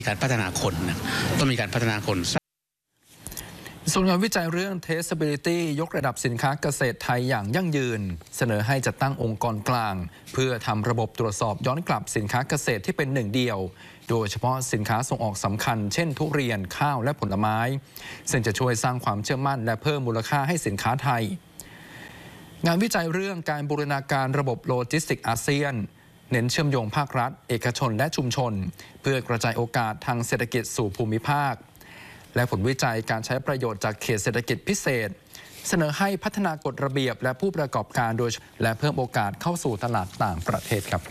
การพัฒนาคนนะต้องมีการพัฒนาคนศูนย์งานวิจัยเรื่อง Traceability ยกระดับสินค้าเกษตรไทยอย่างยั่งยืนเสนอให้จัดตั้งองค์กรกลางเพื่อทำระบบตรวจสอบย้อนกลับสินค้าเกษตรที่เป็นหนึ่งเดียวโดยเฉพาะสินค้าส่งออกสำคัญเช่นทุเรียนข้าวและผลไม้ซึ่งจะช่วยสร้างความเชื่อมั่นและเพิ่มมูลค่าให้สินค้าไทยงานวิจัยเรื่องการบูรณาการระบบโลจิสติกส์อาเซียนเน้นเชื่อมโยงภาครัฐเอกชนและชุมชนเพื่อกระจายโอกาสทางเศรษฐกิจสู่ภูมิภาคและผลวิจัยการใช้ประโยชน์จากเขตเศรษฐกิจพิเศษเสนอให้พัฒนากฎระเบียบและผู้ประกอบการโดยและเพิ่มโอกาสเข้าสู่ตลาดต่างประเทศครับ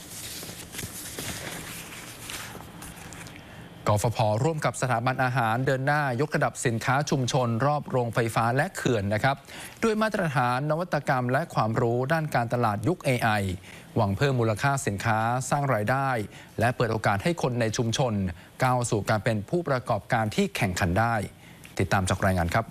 กฟผ.ร่วมกับสถาบันอาหารเดินหน้ายกระดับสินค้าชุมชนรอบโรงไฟฟ้าและเขื่อนนะครับด้วยมาตรฐานนวัตกรรมและความรู้ด้านการตลาดยุค AI หวังเพิ่มมูลค่าสินค้าสร้างรายได้และเปิดโอกาสให้คนในชุมชนก้าวสู่การเป็นผู้ประกอบการที่แข่งขันได้ติดตามจากรายงานครับ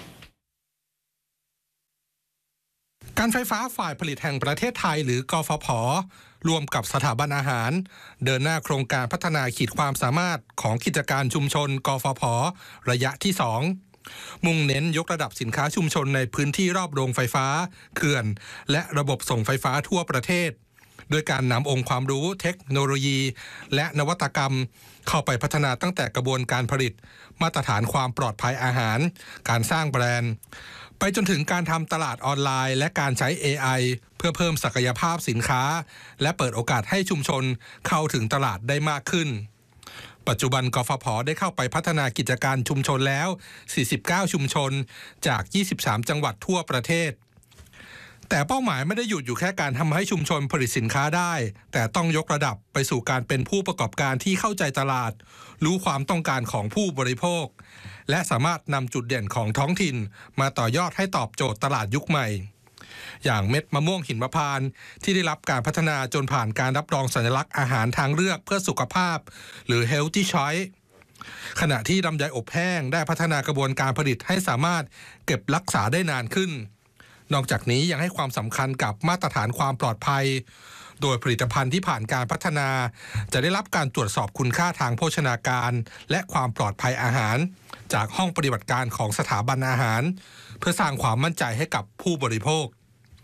การไฟฟ้าฝ่ายผลิตแห่งประเทศไทยหรือกฟผ.ร่วมกับสถาบันอาหารเดินหน้าโครงการพัฒนาขีดความสามารถของกิจการชุมชนกฟผ.ระยะที่ 2มุ่งเน้นยกระดับสินค้าชุมชนในพื้นที่รอบโรงไฟฟ้าเขื่อนและระบบส่งไฟฟ้าทั่วประเทศโดยการนำองค์ความรู้เทคโนโลยีและนวัตกรรมเข้าไปพัฒนาตั้งแต่กระบวนการผลิตมาตรฐานความปลอดภัยอาหารการสร้างแบรนด์ไปจนถึงการทำตลาดออนไลน์และการใช้ AI เพื่อเพิ่มศักยภาพสินค้าและเปิดโอกาสให้ชุมชนเข้าถึงตลาดได้มากขึ้นปัจจุบันกฟผ.ได้เข้าไปพัฒนากิจการชุมชนแล้ว49ชุมชนจาก23จังหวัดทั่วประเทศแต่เป้าหมายไม่ได้หยุดอยู่แค่การทำให้ชุมชนผลิตสินค้าได้แต่ต้องยกระดับไปสู่การเป็นผู้ประกอบการที่เข้าใจตลาดรู้ความต้องการของผู้บริโภคและสามารถนำจุดเด่นของท้องถิ่นมาต่อยอดให้ตอบโจทย์ตลาดยุคใหม่อย่างเม็ดมะม่วงหิมพานต์ที่ได้รับการพัฒนาจนผ่านการรับรองสัญลักษณ์อาหารทางเลือกเพื่อสุขภาพหรือ Healthy Choice ขณะที่ลำไยอบแห้งได้พัฒนากระบวนการผลิตให้สามารถเก็บรักษาได้นานขึ้นนอกจากนี้ยังให้ความสำคัญกับมาตรฐานความปลอดภัยโดยผลิตภัณฑ์ที่ผ่านการพัฒนาจะได้รับการตรวจสอบคุณค่าทางโภชนาการและความปลอดภัยอาหารจากห้องปฏิบัติการของสถาบันอาหารเพื่อสร้างความมั่นใจให้กับผู้บริโภค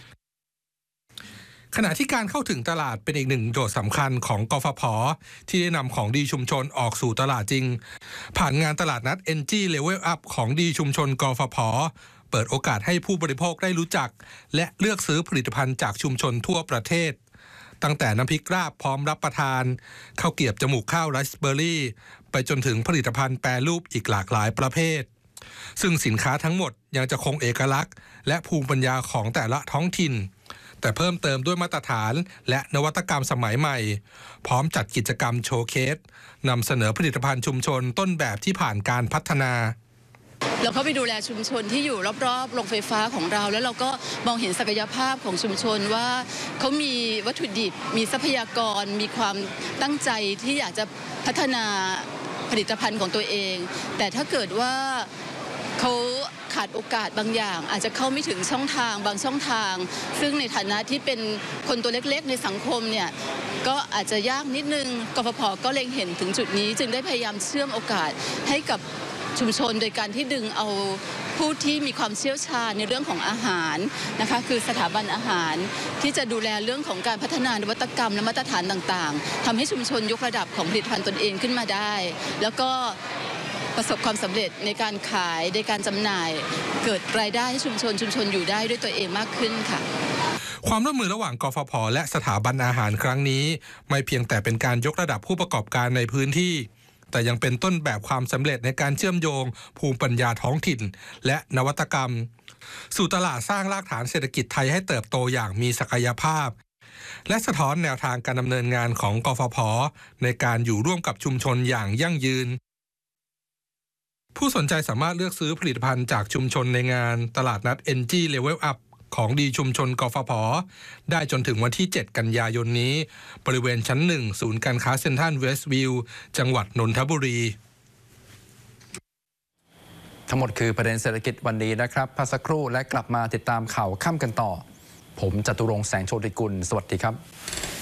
ขณะที่การเข้าถึงตลาดเป็นอีกหนึ่งโจทย์สำคัญของกฟผ.ที่ได้นำของดีชุมชนออกสู่ตลาดจริงผ่านงานตลาดนัด NG Level Up ของดีชุมชนกฟผ.เปิดโอกาสให้ผู้บริโภคได้รู้จักและเลือกซื้อผลิตภัณฑ์จากชุมชนทั่วประเทศตั้งแต่น้ำพริกราบพร้อมรับประทานข้าวเกรียบจมูกข้าวไรซ์เบอร์รี่ไปจนถึงผลิตภัณฑ์แปรรูปอีกหลากหลายประเภทซึ่งสินค้าทั้งหมดยังจะคงเอกลักษณ์และภูมิปัญญาของแต่ละท้องถิ่นแต่เพิ่มเติมด้วยมาตรฐานและนวัตกรรมสมัยใหม่พร้อมจัดกิจกรรมโชว์เคสนำเสนอผลิตภัณฑ์ชุมชนต้นแบบที่ผ่านการพัฒนาเราเข้าไปดูแลชุมชนที่อยู่รอบๆโรงไฟฟ้าของเราแล้วเราก็มองเห็นศักยภาพของชุมชนว่าเขามีวัตถุดิบมีทรัพยากรมีความตั้งใจที่อยากจะพัฒนาผลิตภัณฑ์ของตัวเองแต่ถ้าเกิดว่าเขาขาดโอกาสบางอย่างอาจจะเข้าไม่ถึงช่องทางบางช่องทางซึ่งในฐานะที่เป็นคนตัวเล็กๆในสังคมเนี่ยก็อาจจะยากนิดนึงกฟผ.ก็เล็งเห็นถึงจุดนี้จึงได้พยายามเชื่อมโอกาสให้กับชุมชนโดยการที่ดึงเอาผู้ที่มีความเชี่ยวชาญในเรื่องของอาหารนะคะคือสถาบันอาหารที่จะดูแลเรื่องของการพัฒนานวัตกรรมและมาตรฐานต่างๆทำให้ชุมชนยกระดับของผลิตภัณฑ์ตนเองขึ้นมาได้แล้วก็ประสบความสำเร็จในการขายในการจำหน่ายเกิดรายได้ให้ชุมชนอยู่ได้ด้วยตัวเองมากขึ้นค่ะความร่วมมือระหว่างกฟผ.และสถาบันอาหารครั้งนี้ไม่เพียงแต่เป็นการยกระดับผู้ประกอบการในพื้นที่แต่ยังเป็นต้นแบบความสำเร็จในการเชื่อมโยงภูมิปัญญาท้องถิ่นและนวัตกรรมสู่ตลาดสร้างรากฐานเศรษฐกิจไทยให้เติบโตอย่างมีศักยภาพและสะท้อนแนวทางการดำเนินงานของกฟผ.ในการอยู่ร่วมกับชุมชนอย่างยั่งยืนผู้สนใจสามารถเลือกซื้อผลิตภัณฑ์จากชุมชนในงานตลาดนัด NG Level Up ของดีชุมชนกฟผ.ได้จนถึงวันที่7กันยายนนี้บริเวณชั้น1ศูนย์การค้าเซ็นทรัลเวสต์วิวจังหวัดนนทบุรีทั้งหมดคือประเด็นเศรษฐกิจวันนี้นะครับพักสักครู่และกลับมาติดตามข่าวค่ำกันต่อผมจตุรงค์แสงโชติกุลสวัสดีครับ